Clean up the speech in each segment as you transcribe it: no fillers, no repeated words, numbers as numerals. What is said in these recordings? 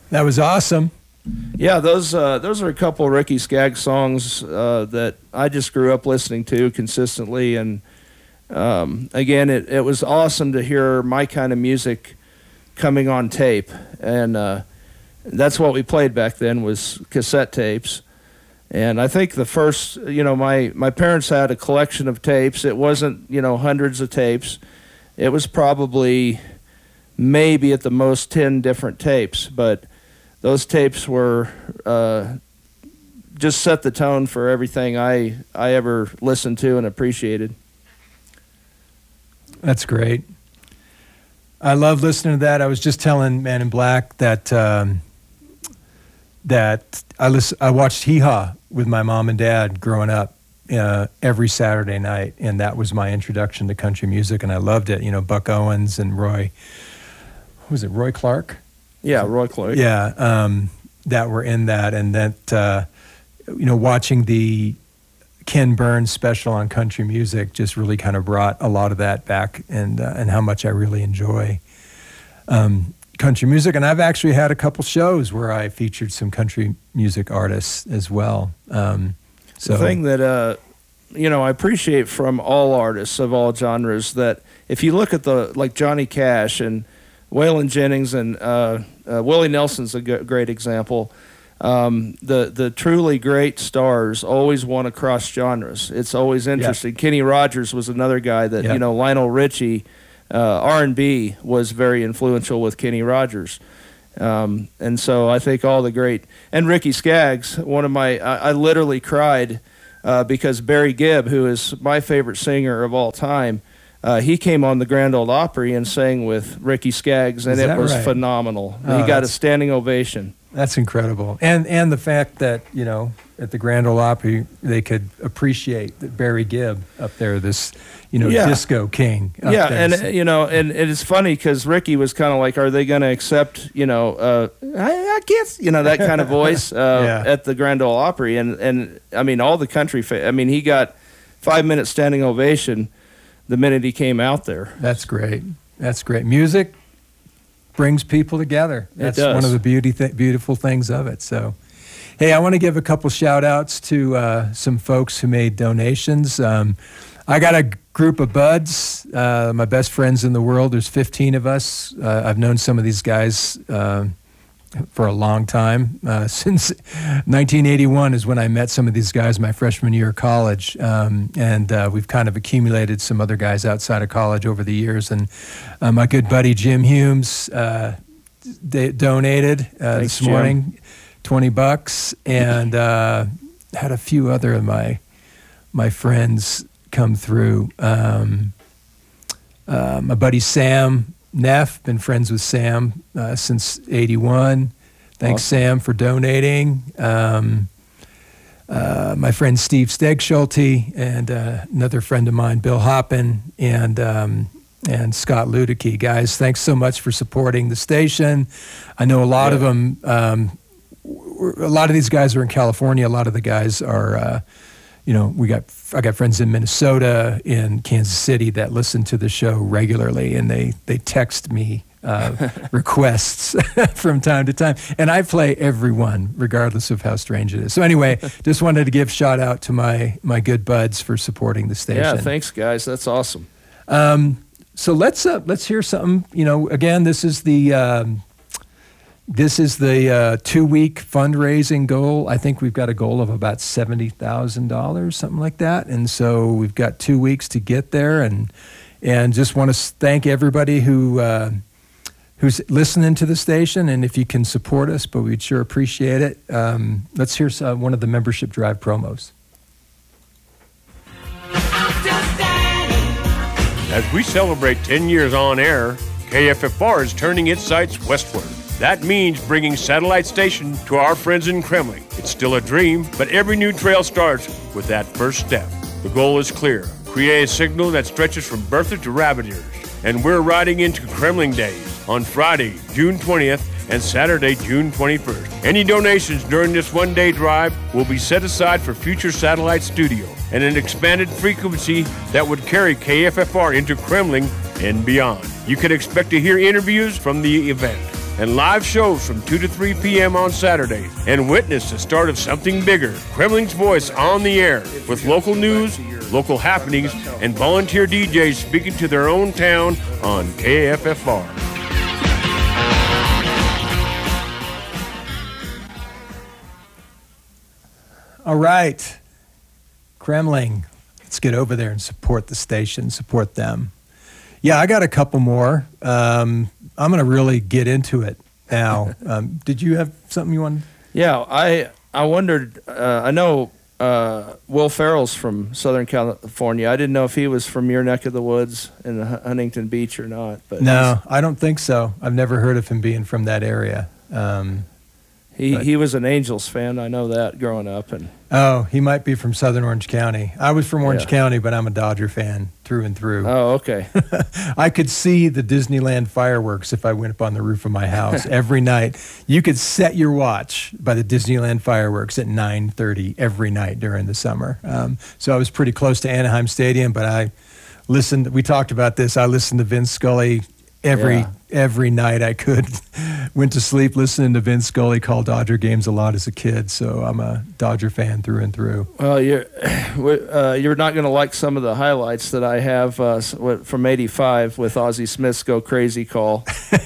That was awesome. Yeah, those are a couple of Ricky Skaggs songs that I just grew up listening to consistently, and again, it was awesome to hear my kind of music coming on tape, and that's what we played back then was cassette tapes. And I think the first, my parents had a collection of tapes. It wasn't, hundreds of tapes. It was probably maybe at the most 10 different tapes, but those tapes were just set the tone for everything I ever listened to and appreciated. That's great. I love listening to that. I was just telling Man in Black that I watched Hee Haw with my mom and dad growing up every Saturday night, and that was my introduction to country music, and I loved it. Buck Owens and Roy Clark? Yeah, Roy Clark. Yeah, that were in that, and that, watching the Ken Burns special on country music just really kind of brought a lot of that back, and how much I really enjoy country music. And I've actually had a couple shows where I featured some country music artists as well. The thing that I appreciate from all artists of all genres, that if you look at like Johnny Cash and Waylon Jennings and Willie Nelson's a great example. The truly great stars always won across genres. It's always interesting. Yeah. Kenny Rogers was another guy that, Lionel Richie, R&B was very influential with Kenny Rogers. And so I think all the great, and Ricky Skaggs, I literally cried because Barry Gibb, who is my favorite singer of all time, he came on the Grand Ole Opry and sang with Ricky Skaggs, and it was phenomenal. He got a standing ovation. That's incredible. And the fact that, at the Grand Ole Opry, they could appreciate that Barry Gibb up there, this, disco king. Yeah, and, and it's funny because Ricky was kind of like, are they going to accept, I guess, that kind of voice at the Grand Ole Opry. And I mean, all the country, he got 5-minute standing ovation the minute he came out there. That's great. That's great. Music brings people together. That's one of the beautiful things of it. So, hey, I want to give a couple shout-outs to some folks who made donations. I got a group of buds, my best friends in the world. There's 15 of us. I've known some of these guys for a long time. Since 1981 is when I met some of these guys my freshman year of college. And we've kind of accumulated some other guys outside of college over the years. And my good buddy Jim Humes donated this morning, $20, and had a few other of my friends come through. My buddy Sam Neff, been friends with Sam since '81. Thanks, awesome. Sam, for donating. My friend Steve Stegschulte and another friend of mine, Bill Hoppin, and Scott Ludicky. Guys, thanks so much for supporting the station. I know a lot of them. A lot of these guys are in California. A lot of the guys are. I got friends in Minnesota, in Kansas City that listen to the show regularly, and they text me requests from time to time, and I play every one, regardless of how strange it is. So anyway, just wanted to give shout out to my good buds for supporting the station. Yeah, thanks, guys. That's awesome. So let's hear something. Again, this is the 2-week fundraising goal. I think we've got a goal of about $70,000, something like that. And so we've got 2 weeks to get there, and just want to thank everybody who's listening to the station. And if you can support us, but we'd sure appreciate it. Let's hear one of the membership drive promos. As we celebrate 10 years on air, KFFR is turning its sights westward. That means bringing satellite station to our friends in Kremling. It's still a dream, but every new trail starts with that first step. The goal is clear. Create a signal that stretches from Bertha to Rabbit Ears. And we're riding into Kremling Days on Friday, June 20th and Saturday, June 21st. Any donations during this one-day drive will be set aside for future satellite studio and an expanded frequency that would carry KFFR into Kremling and beyond. You can expect to hear interviews from the event. and live shows from 2 to 3 p.m. on Saturdays. And witness the start of something bigger. Kremling's Voice on the air with local news, local happenings, and volunteer DJs speaking to their own town on KFFR. All right, Kremling, let's get over there and support the station, support them. Yeah, I got a couple more. I'm going to really get into it now. Did you have something you wanted? Yeah, I wondered. I know Will Ferrell's from Southern California. I didn't know if he was from your neck of the woods in Huntington Beach or not. But no, I don't think so. I've never heard of him being from that area. He was an Angels fan. I know that growing up. And oh, he might be from Southern Orange County. I was from Orange County, but I'm a Dodger fan through and through. Oh, okay. I could see the Disneyland fireworks if I went up on the roof of my house every night. You could set your watch by the Disneyland fireworks at 9:30 every night during the summer. So I was pretty close to Anaheim Stadium, but I listened. We talked about this. I listened to Vince Scully every night I could. Went to sleep listening to Vince Scully call Dodger games a lot as a kid, so I'm a Dodger fan through and through. Well, you're not going to like some of the highlights that I have from '85 with Ozzie Smith's "Go Crazy" call.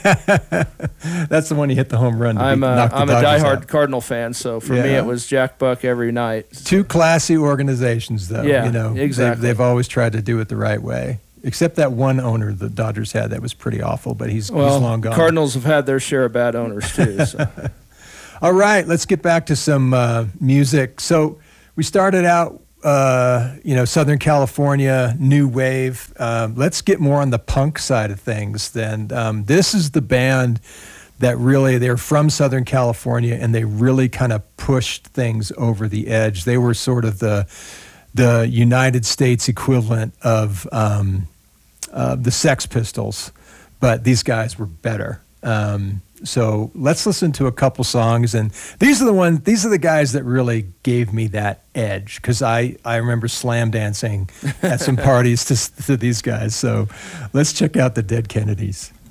That's the one he hit the home run. I'm a diehard Cardinal fan, so for me it was Jack Buck every night. Two classy organizations, though. Yeah, you know, exactly. They've always tried to do it the right way. Except that one owner the Dodgers had that was pretty awful, but he's long gone. Cardinals have had their share of bad owners too. So. All right, let's get back to some music. So we started out, Southern California, new wave. Let's get more on the punk side of things then. This is the band that really, they're from Southern California, and they really kind of pushed things over the edge. They were sort of the United States equivalent of the Sex Pistols, but these guys were better. So let's listen to a couple songs, and these are the guys that really gave me that edge, because I remember slam dancing at some parties to these guys. So let's check out the Dead Kennedys.